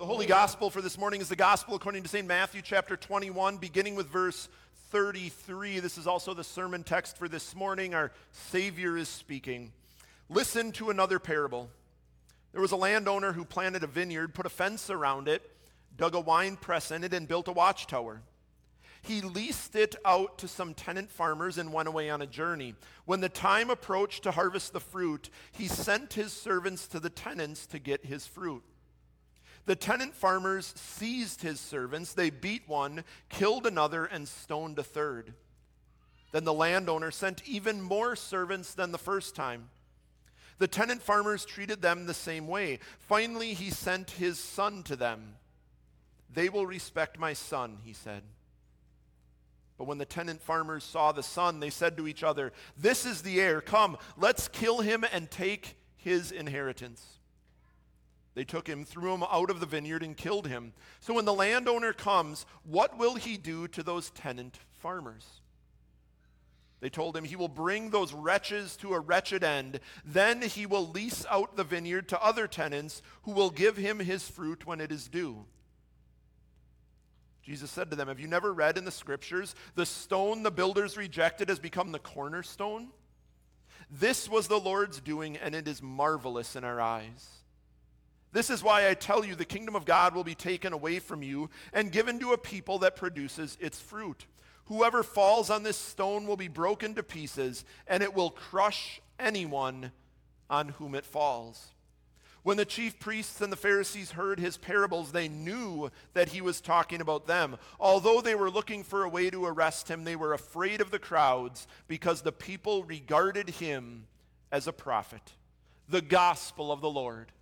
The Holy Gospel for this morning is the Gospel according to St. Matthew chapter 21, beginning with verse 33. This is also the sermon text for this morning. Our Savior is speaking. Listen to another parable. There was a landowner who planted a vineyard, put a fence around it, dug a wine press in it, and built a watchtower. He leased it out to some tenant farmers and went away on a journey. When the time approached to harvest the fruit, he sent his servants to the tenants to get his fruit. The tenant farmers seized his servants. They beat one, killed another, and stoned a third. Then the landowner sent even more servants than the first time. The tenant farmers treated them the same way. Finally, he sent his son to them. They will respect my son, he said. But when the tenant farmers saw the son, they said to each other, "This is the heir. Come, let's kill him and take his inheritance." They took him, threw him out of the vineyard, and killed him. So when the landowner comes, what will he do to those tenant farmers? They told him, he will bring those wretches to a wretched end. Then he will lease out the vineyard to other tenants who will give him his fruit when it is due. Jesus said to them, "Have you never read in the scriptures, the stone the builders rejected has become the cornerstone? This was the Lord's doing, and it is marvelous in our eyes. This is why I tell you the kingdom of God will be taken away from you and given to a people that produces its fruit. Whoever falls on this stone will be broken to pieces, and it will crush anyone on whom it falls." When the chief priests and the Pharisees heard his parables, they knew that he was talking about them. Although they were looking for a way to arrest him, they were afraid of the crowds because the people regarded him as a prophet. The gospel of the Lord.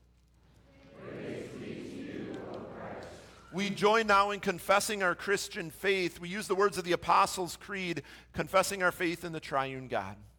We join now in confessing our Christian faith. We use the words of the Apostles' Creed, confessing our faith in the triune God.